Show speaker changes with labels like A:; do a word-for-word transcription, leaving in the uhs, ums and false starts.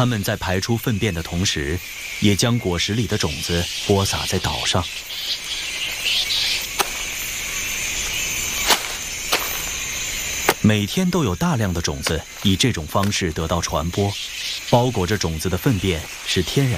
A: 它们在排出粪便的同时，也将果实里的种子播撒在岛上。每天都有大量的种子以这种方式得到传播，包裹着种子的粪便是天然